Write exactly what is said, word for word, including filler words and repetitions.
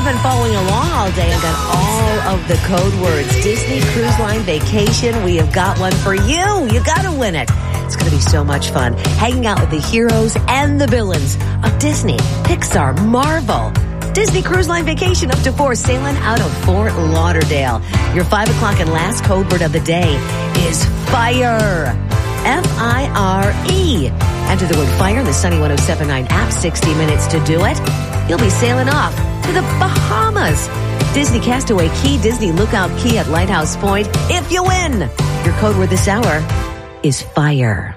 been following along all day and got all of the code words. Disney Cruise Line Vacation. We have got one for you. You got to win it. It's going to be so much fun. Hanging out with the heroes and the villains of Disney, Pixar, Marvel. Disney Cruise Line Vacation up to four, sailing out of Fort Lauderdale. Your five o'clock and last code word of the day is fire. F I R E. Enter the word fire in the Sunny one oh seven point nine app. sixty minutes to do it. You'll be sailing off to the Bahamas. Disney Castaway Key, Disney Lookout Key at Lighthouse Point. If you win, your code word this hour is fire.